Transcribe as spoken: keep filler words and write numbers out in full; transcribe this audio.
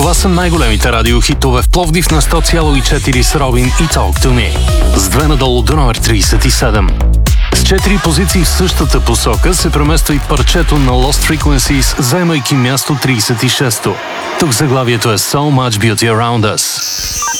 Това са най-големите радиохитове в Пловдив на сто цяло и четири с Робин и Talk to Me. С две надолу до номер трийсет и седем. С четири позиции в същата посока се премества и парчето на Lost Frequencies, заемайки място трийсет и шесто. Тук заглавието е So Much Beauty Around Us.